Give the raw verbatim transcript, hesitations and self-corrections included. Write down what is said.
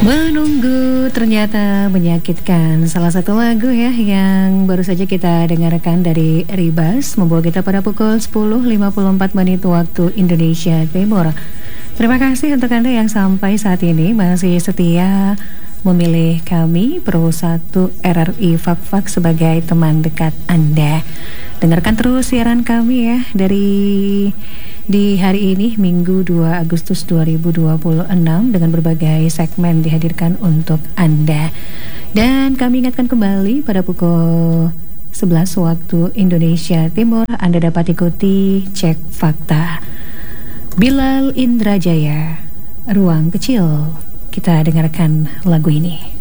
Menunggu ternyata menyakitkan. Salah satu lagu ya yang baru saja kita dengarkan dari Ribas membawa kita pada pukul sepuluh lewat lima puluh empat menit waktu Indonesia Timur. Terima kasih untuk Anda yang sampai saat ini masih setia memilih kami Pro satu R R I Fak-Fak sebagai teman dekat Anda. Dengarkan terus siaran kami ya dari di hari ini Minggu dua Agustus dua ribu dua puluh enam dengan berbagai segmen dihadirkan untuk Anda. Dan kami ingatkan kembali pada pukul sebelas waktu Indonesia Timur Anda dapat ikuti Cek Fakta. Bilal Indrajaya, Ruang Kecil. Kita dengarkan lagu ini.